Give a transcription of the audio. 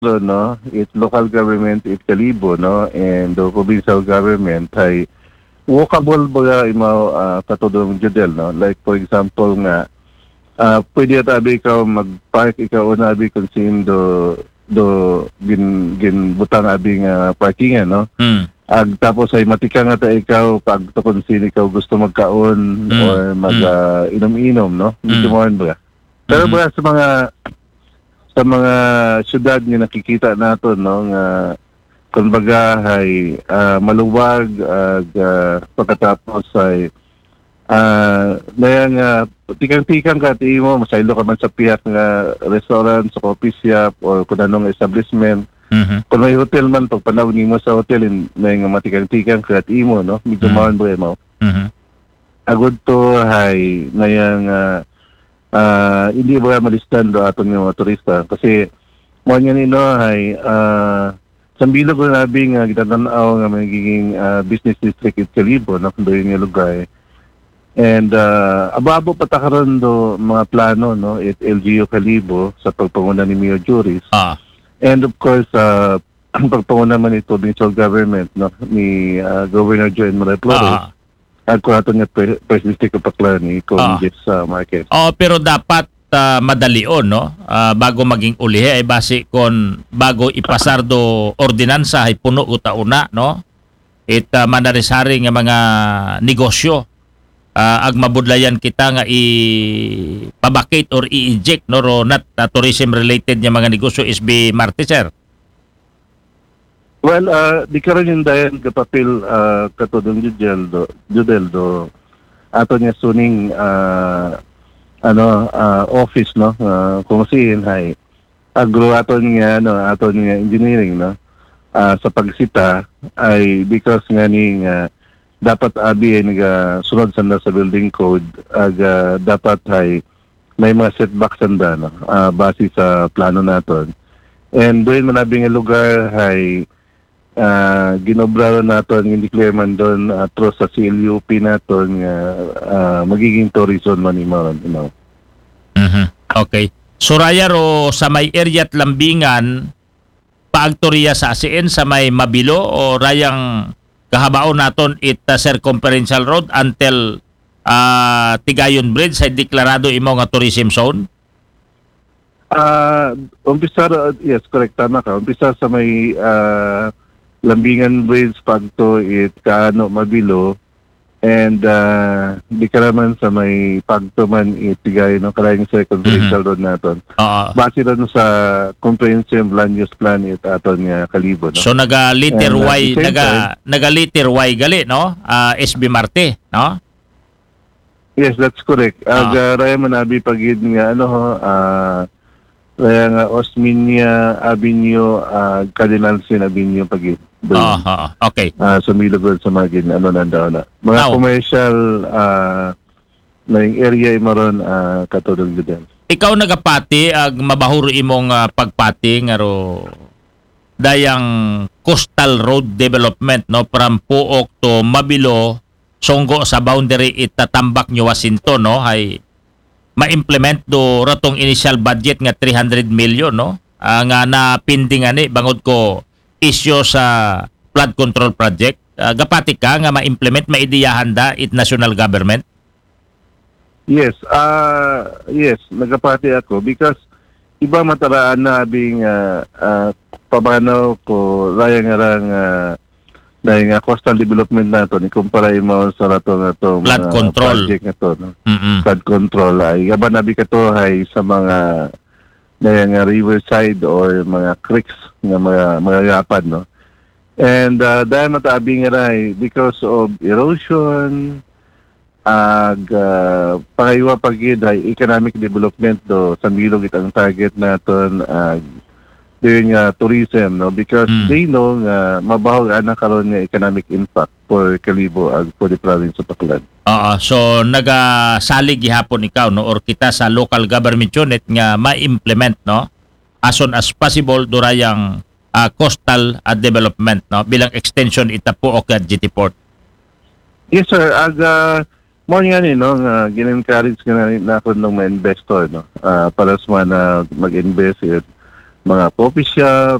no, it local government, it Kalibo, no, and the provincial government ay walkable ba imaw katudong judel, no? Like for example nga, pwede tabi ikaw mag-park ikaw na abi kung do gin butang abi nga parkingan, no? Tapos ay matika nga ta ikaw pag kung sino ikaw gusto magkaon or inom-inom, no? Medyo mo ba? Pero ba sa mga syudad nga nakikita nato, no, nga kumbaga ay maluwag pagkatapos ay nga tikang-tikang ka mo masaylo ka man sa piyak nga restaurant, sa coffee shop or kung anong establishment. Kung may hotel man pag panahon mo sa hotel may nga matikang-tikang ka imo, no, medyo mawan ba mo. Agud to ay ngayang hindi ba malistan do aton nga mga turista kasi mo nga nino ay sambilog ko nabi nga gitatanaw nga magiging business district it Kalibo, no, kundo yung lugar. And ababo patakaron do mga plano, no, it LGU Kalibo sa pagpanguna ni Mayor Juris. And of course ang pagpanguna man ito provincial government, no, ni Governor Joe Manuel Flores. At kung ato nga first district of Paklan ni Jeff sa market. Pero dapat madalion, no? Bago maging ulihe ay base kon bago ipasar do ordinansa ay puno utauna, no? Manarisari nga mga negosyo ag mabudlayan kita nga i-pabakate or i-eject, no, ro not tourism related nga mga negosyo is be martiser. Well, di karon yung dayan kapapil katudong judel do ato niya suning office, no, kung siin hay agro ato niya engineering, no, sa pagsita ay because nga ni dapat abi nga sunod sa building code dapat hay may mga setbacks sanda, no, base sa plano naton. And doon manabing lugar hay ginobraro naton hindi clear man doon through sa CLUP naton magiging tourism man imaron, you know. Okay. Suraya ro sa may area at lambingan paagtorya sa ASEAN sa may Mabilo o rayang kahabaon naton circumferential road until Tigayon Bridge sa deklarado imo nga tourism zone? Umpisa, yes, correct, tama ka. Umpisa sa may Lambingan Bridge pagto Mabilo and di ka naman sa may pagto man itigay no karayong circumferential road naton. Base ron sa comprehensive land use plan aton nga Kalibo, no. So naga-liter Y naga-liter Y gali, no? SB Marte, no? Yes, that's correct. Raya manabi pagid nga raya nga Osminia Avenue, Cardinalsin Avenue pagid. Okay. Sumilog sa magin nandaw na. Mga commercial na yung area maron katulog din. Ikaw nagapati ag mabahuro imong pagpati ngaro dayang coastal road development, no, from Puok to Mabilo songgo sa boundary itatambak nyo Wasinto, no, ay ma-implement do ratong initial budget nga 300 million, no, nga napindingan ni bangod ko issue sa flood control project. Gapati ka nga ma-implement maidiyahan da it national government? Yes, yes, nagapati ako because iba mataraan na abing pabanaw ko raya nga coastal development nato ni kumpara mo sa flood control project na to, no? Flood control ay iba nabi ka to ay sa mga riverside or mga creeks nga mga yapad, no. And dahil matabi nga ray because of erosion pangaywa pagid ay economic development do sa milog itang target naton during tourism, no, because they know nga mabaho ana karon nga economic impact for Kalibo ag for the province of Paklan. So nagasalig gihapon ikaw, no, or kita sa local government unit nga ma-implement, no, as soon as possible durayang coastal development, no, bilang extension itapuok at GT Port. Yes sir, mo nga ni, no, gin-encourage nga na ako ng mga investor, no, para sa mga mag-invest mga coffee shop,